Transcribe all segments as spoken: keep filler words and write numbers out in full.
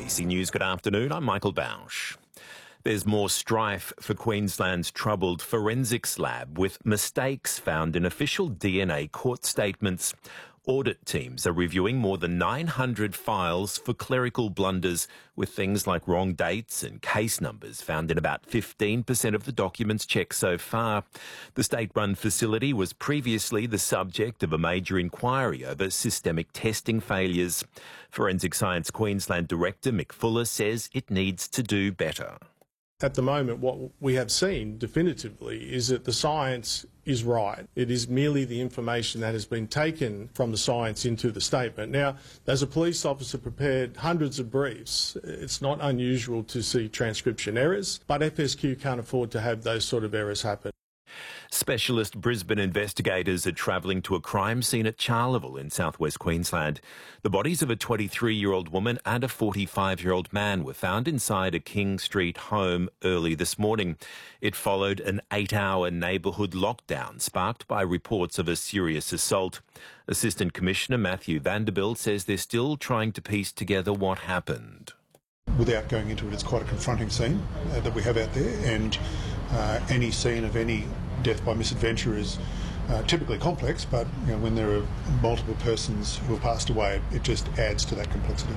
B C News, good afternoon. I'm Michael Bausch. There's more strife for Queensland's troubled forensics lab, with mistakes found in official D N A court statements. Audit teams are reviewing more than nine hundred files for clerical blunders, with things like wrong dates and case numbers found in about fifteen percent of the documents checked so far. The state-run facility was previously the subject of a major inquiry over systemic testing failures. Forensic Science Queensland Director Mick Fuller says it needs to do better. At the moment, what we have seen definitively is that the science is right. It is merely the information that has been taken from the science into the statement. Now, as a police officer prepared hundreds of briefs, it's not unusual to see transcription errors, but F S Q can't afford to have those sort of errors happen. Specialist Brisbane investigators are travelling to a crime scene at Charleville in southwest Queensland. The bodies of a twenty-three-year-old woman and a forty-five-year-old man were found inside a King Street home early this morning. It followed an eight-hour neighbourhood lockdown sparked by reports of a serious assault. Assistant Commissioner Matthew Vanderbilt says they're still trying to piece together what happened. Without going into it, it's quite a confronting scene uh, that we have out there, and uh, any scene of any death by misadventure is uh, typically complex, but you know, when there are multiple persons who have passed away, it just adds to that complexity.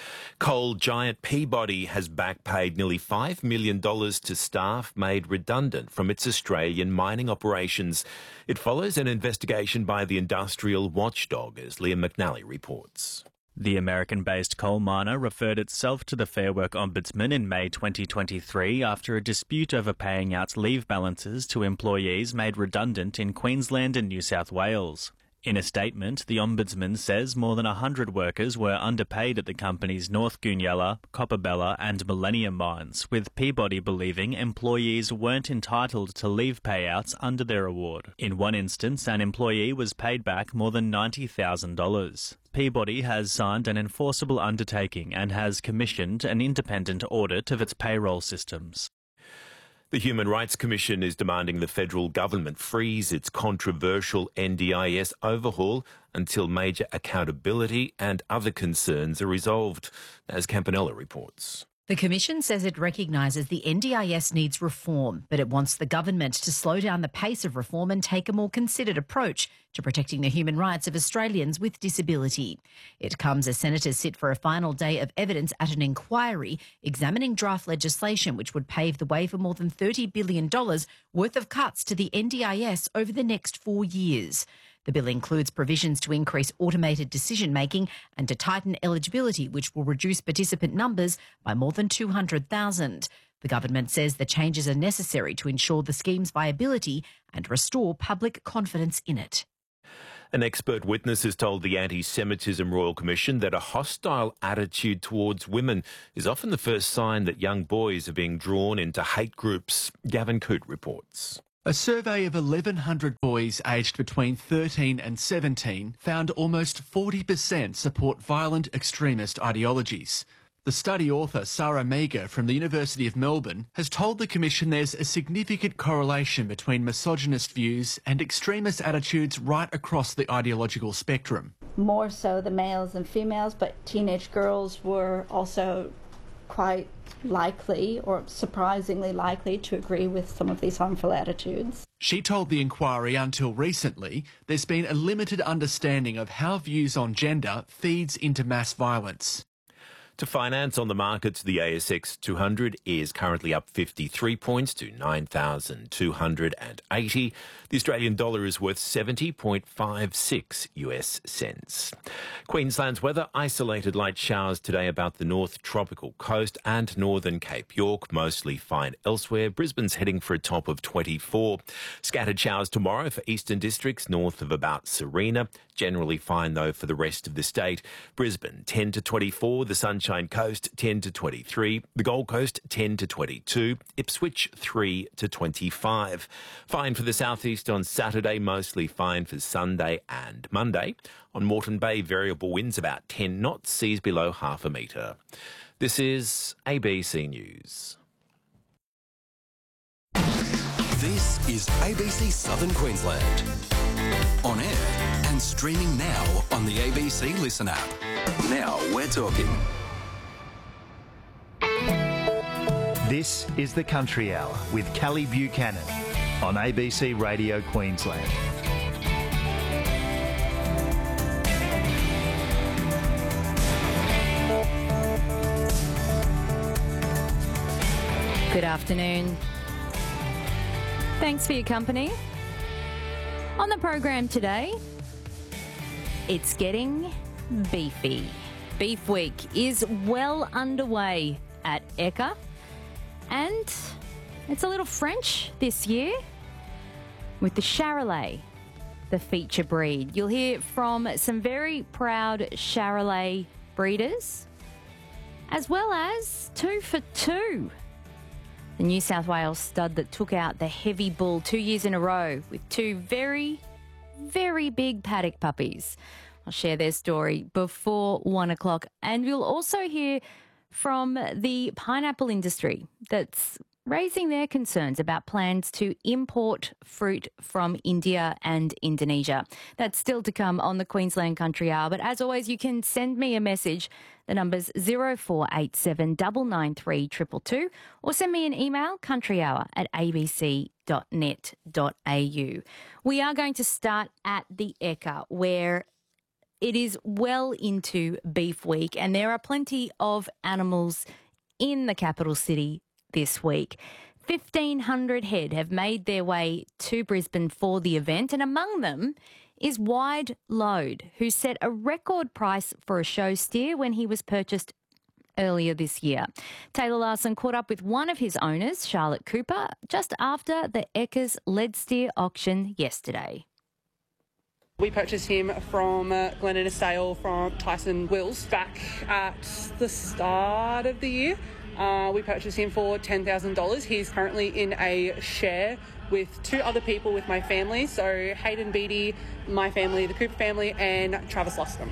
Coal giant Peabody has back-paid nearly five million dollars to staff made redundant from its Australian mining operations. It follows an investigation by the industrial watchdog, as Liam McNally reports. The American-based coal miner referred itself to the Fair Work Ombudsman in May twenty twenty-three after a dispute over paying out leave balances to employees made redundant in Queensland and New South Wales. In a statement, the Ombudsman says more than one hundred workers were underpaid at the company's North Goonyella, Copperbella and Millennium mines, with Peabody believing employees weren't entitled to leave payouts under their award. In one instance, an employee was paid back more than ninety thousand dollars. Peabody has signed an enforceable undertaking and has commissioned an independent audit of its payroll systems. The Human Rights Commission is demanding the federal government freeze its controversial N D I S overhaul until major accountability and other concerns are resolved, as Campanella reports. The Commission says it recognises the N D I S needs reform, but it wants the government to slow down the pace of reform and take a more considered approach to protecting the human rights of Australians with disability. It comes as senators sit for a final day of evidence at an inquiry examining draft legislation which would pave the way for more than thirty billion dollars worth of cuts to the N D I S over the next four years. The bill includes provisions to increase automated decision-making and to tighten eligibility, which will reduce participant numbers by more than two hundred thousand. The government says the changes are necessary to ensure the scheme's viability and restore public confidence in it. An expert witness has told the Anti-Semitism Royal Commission that a hostile attitude towards women is often the first sign that young boys are being drawn into hate groups. Gavin Coote reports. A survey of eleven hundred boys aged between thirteen and seventeen found almost forty percent support violent extremist ideologies. The study author, Sarah Meager from the University of Melbourne, has told the Commission there's a significant correlation between misogynist views and extremist attitudes right across the ideological spectrum. More so the males and females, but teenage girls were also quite likely or surprisingly likely to agree with some of these harmful attitudes. She told the inquiry until recently there's been a limited understanding of how views on gender feeds into mass violence. To finance on the markets, the A S X two hundred is currently up fifty-three points to nine thousand two hundred eighty. The Australian dollar is worth seventy point five six US cents. Queensland's weather: isolated light showers today about the north tropical coast and northern Cape York, mostly fine elsewhere. Brisbane's heading for a top of twenty-four. Scattered showers tomorrow for eastern districts north of about Serena. Generally fine though for the rest of the state. Brisbane ten to twenty-four, the Sunshine Coast ten to twenty-three, the Gold Coast ten to twenty-two, Ipswich three to twenty-five. Fine for the southeast on Saturday, mostly fine for Sunday and Monday. On Moreton Bay, variable winds about ten knots, seas below half a metre. This is A B C News. This is A B C Southern Queensland. On air and streaming now on the A B C Listen app. Now we're talking. This is the Country Hour with Callie Buchanan on A B C Radio Queensland. Good afternoon. Thanks for your company. On the program today, it's getting beefy. Beef Week is well underway at Ekka, and it's a little French this year with the Charolais, the feature breed. You'll hear from some very proud Charolais breeders, as well as two for two. The New South Wales stud that took out the heavy bull two years in a row with two very, very big paddock puppies. I'll share their story before one o'clock. And we'll also hear from the pineapple industry that's raising their concerns about plans to import fruit from India and Indonesia. That's still to come on the Queensland Country Hour. But as always, you can send me a message. The number's zero four eight seven nine nine three two two two, or send me an email, countryhour at a b c dot net dot a u. We are going to start at the Ekka, where it is well into Beef Week, and there are plenty of animals in the capital city this week. fifteen hundred head have made their way to Brisbane for the event, and among them is Wide Load, who set a record price for a show steer when he was purchased earlier this year. Taylor Larson caught up with one of his owners, Charlotte Cooper, just after the Ekka's lead steer auction yesterday. We purchased him from uh, Glen Innisdale from Tyson Wills back at the start of the year. Uh, we purchased him for ten thousand dollars. He's currently in a share with two other people with my family, so Hayden Beattie, my family, the Cooper family, and Travis Luscombe.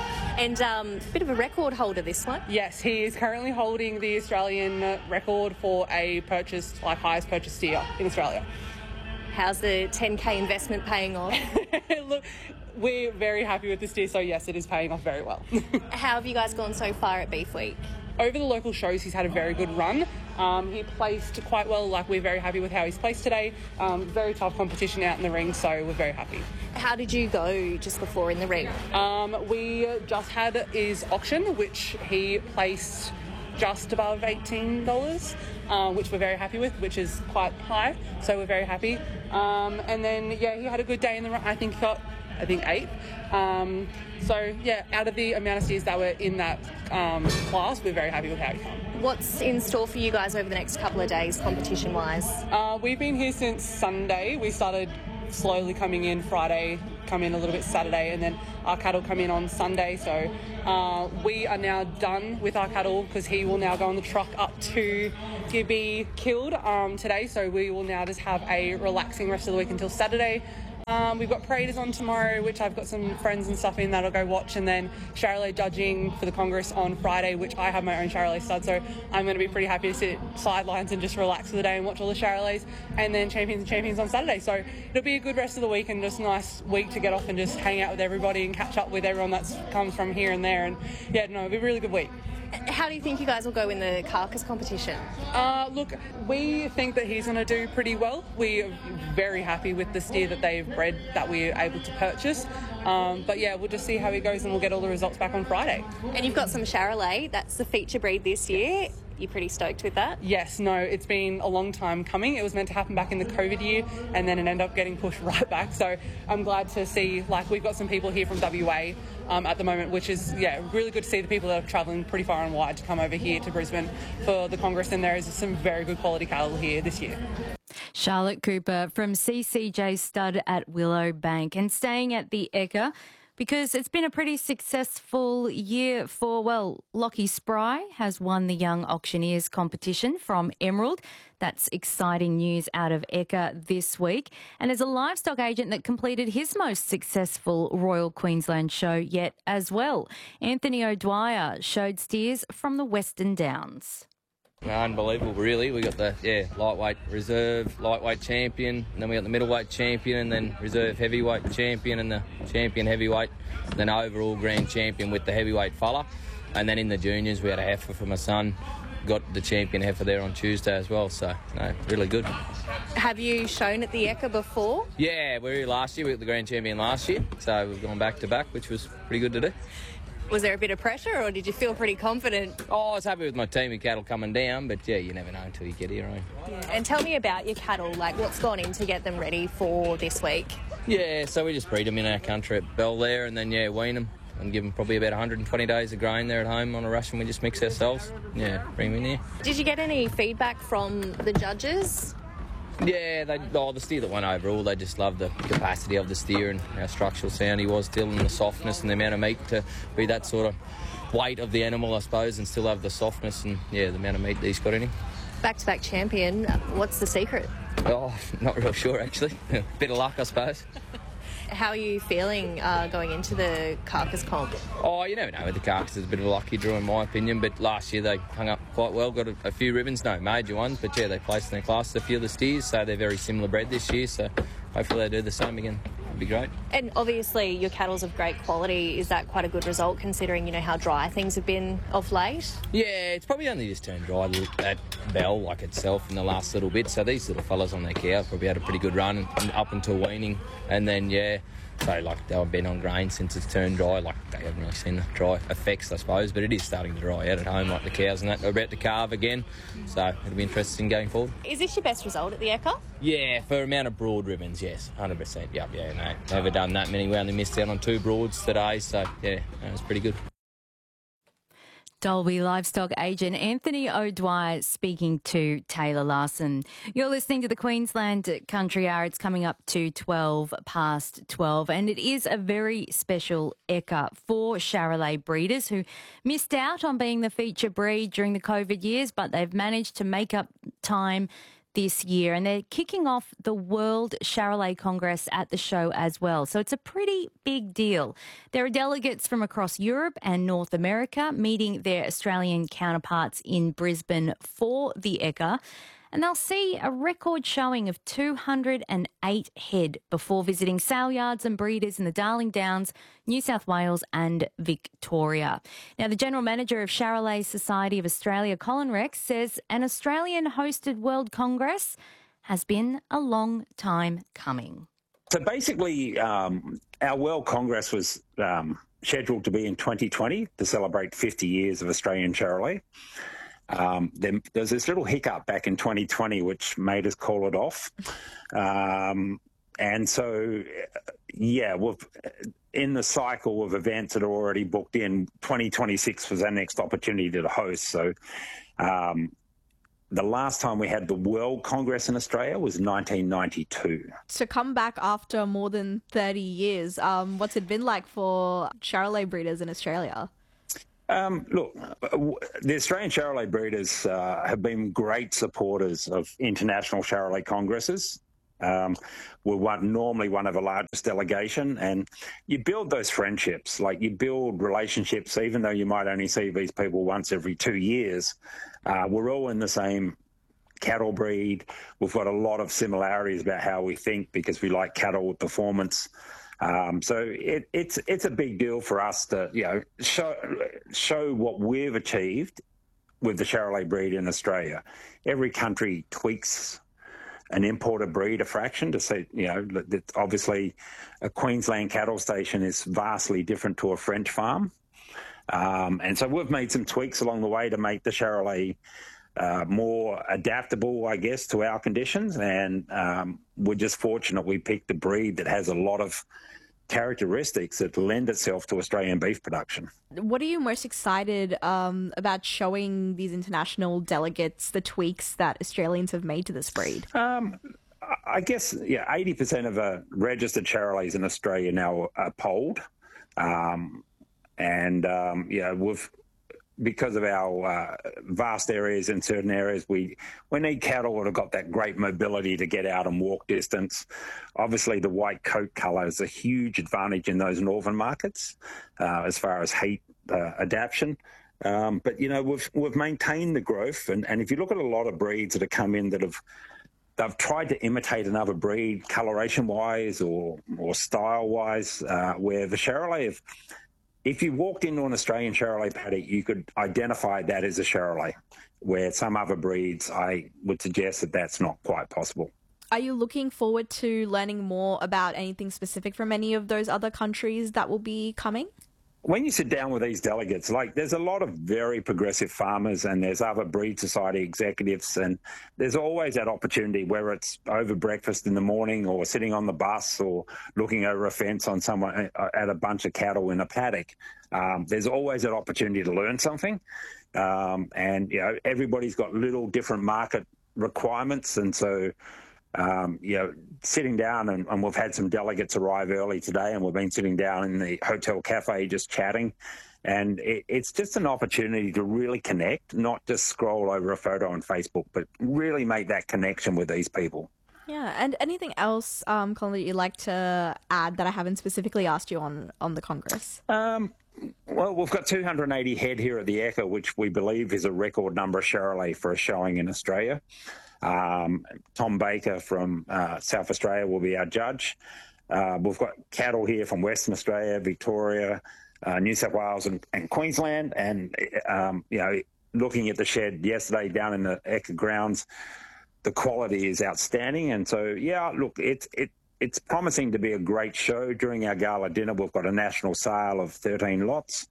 And um, a bit of a record holder, this one. Yes, he is currently holding the Australian record for a purchased, like highest purchased steer in Australia. How's the ten K investment paying off? Look, we're very happy with the steer, so yes, it is paying off very well. How have you guys gone so far at Beef Week? Over the local shows, he's had a very good run. Um, he placed quite well. Like, we're very happy with how he's placed today. Um, very tough competition out in the ring, so we're very happy. How did you go just before in the ring? Um, we just had his auction, which he placed just above eighteen dollars, uh, which we're very happy with, which is quite high, so we're very happy. Um, and then, yeah, he had a good day in the run. I think he got, I think, eighth. Um, so, yeah, out of the amount of steers that were in that um, class, we're very happy with how he come. What's in store for you guys over the next couple of days, competition-wise? Uh, we've been here since Sunday. We started slowly coming in Friday, come in a little bit Saturday, and then our cattle come in on Sunday. So uh, we are now done with our cattle because he will now go on the truck up to to be killed um, today. So we will now just have a relaxing rest of the week until Saturday. Um, we've got paraders on tomorrow, which I've got some friends and stuff in that I'll go watch, and then Charolais judging for the Congress on Friday, which I have my own Charolais stud, so I'm going to be pretty happy to sit sidelines and just relax for the day and watch all the Charolais, and then Champions and Champions on Saturday. So it'll be a good rest of the week and just a nice week to get off and just hang out with everybody and catch up with everyone that comes from here and there, and yeah, no, it'll be a really good week. How do you think you guys will go in the carcass competition? Uh, look, we think that he's going to do pretty well. We're very happy with the steer that they've bred that we're able to purchase. Um, but yeah, we'll just see how he goes and we'll get all the results back on Friday. And you've got some Charolais. That's the feature breed this year. You're pretty stoked with that? Yes, no, it's been a long time coming. It was meant to happen back in the COVID year and then it ended up getting pushed right back. So I'm glad to see, like, we've got some people here from W A um, at the moment, which is, yeah, really good to see the people that are travelling pretty far and wide to come over here to Brisbane for the Congress, and there is some very good quality cattle here this year. Charlotte Cooper from C C J Stud at Willow Bank. And staying at the Ekka, because it's been a pretty successful year for, well, Lockie Spry has won the Young Auctioneers competition from Emerald. That's exciting news out of Ekka this week. And there's a livestock agent that completed his most successful Royal Queensland show yet as well. Anthony O'Dwyer showed steers from the Western Downs. Unbelievable, really. We got the yeah lightweight reserve, lightweight champion, and then we got the middleweight champion, and then reserve heavyweight champion, and the champion heavyweight, and then overall grand champion with the heavyweight fella. And then in the juniors, we had a heifer for my son, got the champion heifer there on Tuesday as well. So, no, really good. Have you shown at the Ekka before? Yeah, we were here last year. We got the grand champion last year. So we've gone back to back, which was pretty good to do. Was there a bit of pressure, or did you feel pretty confident? Oh, I was happy with my team and cattle coming down, but yeah, you never know until you get here. Right? Yeah. And tell me about your cattle, like what's gone in to get them ready for this week? Yeah, so we just breed them in our country at Bell there, and then, yeah, wean them and give them probably about one hundred twenty days of grain there at home on a ration. We just mix ourselves. Yeah, bring them in here. Did you get any feedback from the judges? Yeah, they, oh, the steer that won overall, they just loved the capacity of the steer and how structural sound he was still, and the softness and the amount of meat to be that sort of weight of the animal, I suppose, and still have the softness and, yeah, the amount of meat that he's got in him. Back-to-back champion, what's the secret? Oh, not real sure, actually. Bit of luck, I suppose. How are you feeling uh, going into the carcass comp? Oh, you never know with the carcass. It's a bit of a lucky draw in my opinion, but last year they hung up quite well, got a, a few ribbons, no major ones, but yeah, they placed in their class a few of the steers, so they're very similar bred this year, so hopefully they do the same again. It'd be great. And obviously your cattle's of great quality. Is that quite a good result considering, you know, how dry things have been of late? Yeah, it's probably only just turned dry at Bell, like itself, in the last little bit, so these little fellas on their cows probably had a pretty good run up until weaning, and then, yeah, so, like, they've been on grain since it's turned dry. Like, they haven't really seen the dry effects, I suppose, but it is starting to dry out at home, like the cows and that. They're about to calve again, so it'll be interesting going forward. Is this your best result at the Ekka? Yeah, for amount of broad ribbons, yes, one hundred percent. Yep, yeah, no, never done that many. We only missed out on two broads today, so, yeah, that was pretty good. Dolby livestock agent Anthony O'Dwyer speaking to Taylor Larson. You're listening to the Queensland Country Hour. It's coming up to twelve past twelve, and it is a very special Ekka for Charolais breeders who missed out on being the feature breed during the COVID years, but they've managed to make up time this year, and they're kicking off the World Charolais Congress at the show as well. So it's a pretty big deal. There are delegates from across Europe and North America meeting their Australian counterparts in Brisbane for the Ekka, and they'll see a record showing of two hundred eight head before visiting sale yards and breeders in the Darling Downs, New South Wales and Victoria. Now, the General Manager of Charolais Society of Australia, Colin Rex, says an Australian-hosted World Congress has been a long time coming. So basically, um, our World Congress was um, scheduled to be in twenty twenty to celebrate fifty years of Australian Charolais. Um, there, there was this little hiccup back in twenty twenty which made us call it off. Um, and so, yeah, we've, in the cycle of events that are already booked in, twenty twenty-six was our next opportunity to host. So um, the last time we had the World Congress in Australia was nineteen ninety-two. To come back after more than thirty years, um, what's it been like for Charolais breeders in Australia? Um, look, the Australian Charolais breeders uh, have been great supporters of international Charolais congresses. Um, we're one, normally one of the largest delegation, and you build those friendships, like you build relationships, even though you might only see these people once every two years. Uh, we're all in the same cattle breed. We've got a lot of similarities about how we think because we like cattle with performance. Um, so it, it's it's a big deal for us to, you know, show show what we've achieved with the Charolais breed in Australia. Every country tweaks an imported breed a fraction to say, you know, that obviously a Queensland cattle station is vastly different to a French farm. Um, and so we've made some tweaks along the way to make the Charolais uh, more adaptable, I guess, to our conditions. And um, we're just fortunate we picked a breed that has a lot of characteristics that lend itself to Australian beef production. What are you most excited um, about showing these international delegates the tweaks that Australians have made to this breed? Um, I guess, yeah, eighty percent of uh, registered Charolais in Australia now are polled. Um, and, um, yeah, we've, because of our uh, vast areas in certain areas, we, we need cattle that have got that great mobility to get out and walk distance. Obviously, the white coat colour is a huge advantage in those northern markets uh, as far as heat uh, adaptation. Um, but, you know, we've we've maintained the growth. And, and if you look at a lot of breeds that have come in that have they've tried to imitate another breed coloration-wise or, or style-wise, uh, where the Charolais have if you walked into an Australian Charolais paddock, you could identify that as a Charolais, where some other breeds, I would suggest that that's not quite possible. Are you looking forward to learning more about anything specific from any of those other countries that will be coming? When you sit down with these delegates, like there's a lot of very progressive farmers and there's other breed society executives, and there's always that opportunity, whether it's over breakfast in the morning or sitting on the bus or looking over a fence on someone at a bunch of cattle in a paddock. Um, there's always that opportunity to learn something. Um, and, you know, everybody's got little different market requirements. And so, Um, you know, sitting down, and, and we've had some delegates arrive early today, and we've been sitting down in the hotel cafe just chatting, and it, it's just an opportunity to really connect, not just scroll over a photo on Facebook, but really make that connection with these people. Yeah, and anything else, um, Colin, that you'd like to add that I haven't specifically asked you on, on the Congress? Um, well, we've got two hundred eighty head here at the Ekka, which we believe is a record number of Charolais for a showing in Australia. Um, Tom Baker from uh, South Australia will be our judge. Uh, we've got cattle here from Western Australia, Victoria, uh, New South Wales and, and Queensland. And, um, you know, looking at the shed yesterday down in the Ekka grounds, the quality is outstanding. And so, yeah, look, it's, it, it's promising to be a great show. During our gala dinner, we've got a national sale of thirteen lots,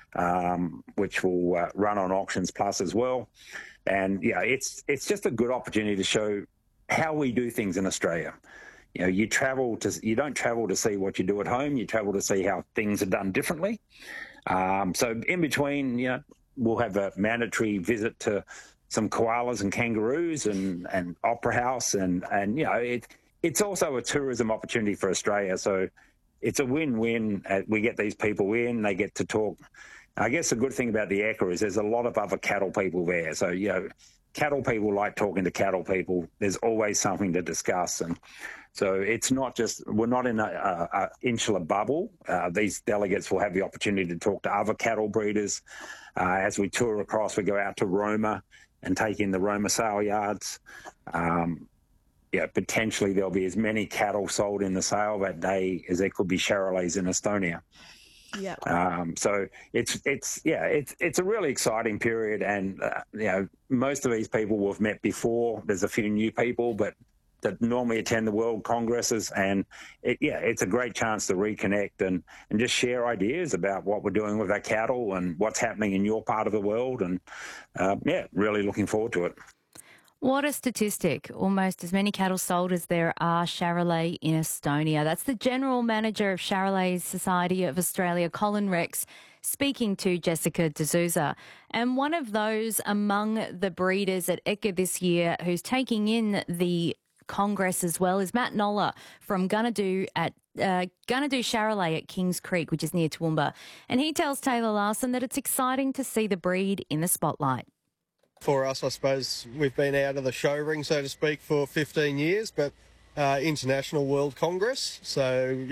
um, which will uh, run on Auctions Plus as well. And, yeah, it's it's just a good opportunity to show how we do things in Australia. You know, you travel to, you don't travel to see what you do at home, you travel to see how things are done differently. Um, so in between, you know, we'll have a mandatory visit to some koalas and kangaroos and, and Opera House. And, and you know, it, it's also a tourism opportunity for Australia. So it's a win-win. Uh, we get these people in, they get to talk. I guess the good thing about the Ekka is there's a lot of other cattle people there. So, you know, cattle people like talking to cattle people. There's always something to discuss. And so it's not just, we're not in a, a, a insular bubble. Uh, these delegates will have the opportunity to talk to other cattle breeders. Uh, as we tour across, we go out to Roma and take in the Roma sale yards. Um, yeah, potentially there'll be as many cattle sold in the sale that day as there could be Charolais in Estonia. Yeah. Um, so it's it's yeah it's it's a really exciting period, and uh, you know, most of these people we've met before. There's a few new people, but that normally attend the World Congresses, and it, yeah, it's a great chance to reconnect and and just share ideas about what we're doing with our cattle and what's happening in your part of the world, and uh, yeah, really looking forward to it. What a statistic. Almost as many cattle sold as there are Charolais in Estonia. That's the General Manager of Charolais Society of Australia, Colin Rex, speaking to Jessica D'Souza. And one of those among the breeders at Ekka this year who's taking in the Congress as well is Matt Noller from Gunnedah at uh, Gunnedah Charolais at Kings Creek, which is near Toowoomba. And he tells Taylor Larson that it's exciting to see the breed in the spotlight. For us, I suppose we've been out of the show ring, so to speak, for fifteen years, but uh, International World Congress. So,